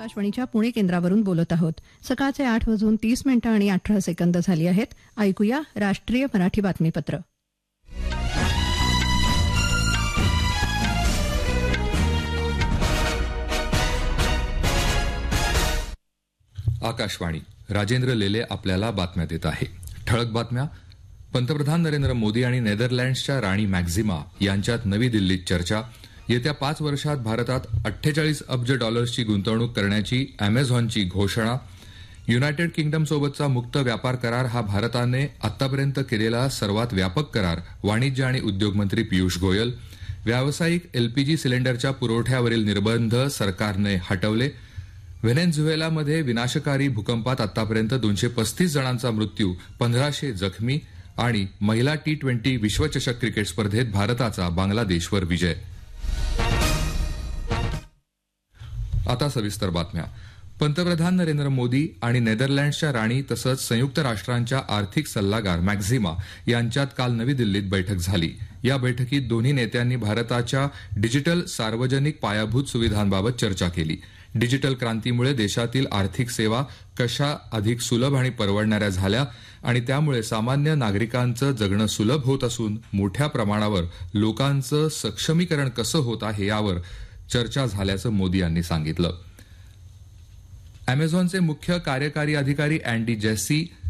आकाशवाणीच्या पुणे केंद्रावरून बोलत आहोत. सकाळचे 8:30 आणि 18 सेकंद झाली आहेत. ऐकूया राष्ट्रीय मराठी बातमीपत्र. आकाशवाणी. राजेंद्र लेले आपल्याला बातम्या देत आहे. ठळक बातम्या. पंतप्रधान नरेंद्र मोदी आणि नेदरलँड्सच्या राणी मॅक्झिमा यांच्यात नवी दिल्लीत चर्चा. येत्या 5 वर्षात भारतात 48 अब्ज डॉलर्सची गुंतवणूक करण्याची अमेझॉनची घोषणा. युनायटेड किंगडमसोबतचा मुक्त व्यापार करार हा भारताने आतापर्यंत केलेला सर्वात व्यापक करार. वाणिज्य आणि उद्योग मंत्री पियुष गोयल. व्यावसायिक एलपीजी सिलेंडरच्या पुरवठ्यावरील निर्बंध सरकारने हटवले. व्हेनेझुएलामध्ये विनाशकारी भूकंपात आतापर्यंत 235 जणांचा मृत्यू, 1500 जखमी. आणि महिला T20 विश्वचषक क्रिकेट स्पर्धेत भारताचा बांगलादेशवर विजय. आता सविस्तर बातम्या. पंतप्रधान नरेंद्र मोदी आणि नेदरलँड्सच्या राणी तसंच संयुक्त राष्ट्रांच्या आर्थिक सल्लागार मॅक्झिमा यांच्यात काल नवी दिल्लीत बैठक झाली. या बैठकीत दोन्ही नेत्यांनी भारताच्या डिजिटल सार्वजनिक पायाभूत सुविधांबाबत चर्चा केली. डिजिटल क्रांतीमुळे देशातील आर्थिक सेवा कशा अधिक सुलभ आणि परवडणाऱ्या झाल्या आणि त्यामुळे सामान्य नागरिकांचं जगणं सुलभ होत असून मोठ्या प्रमाणावर लोकांचं सक्षमीकरण कसं होत आहे यावर चर्चा झाल्याचं मोदी यांनी सांगितलं. अमेझॉनचे मुख्य कार्यकारी अधिकारी अँडी जेसी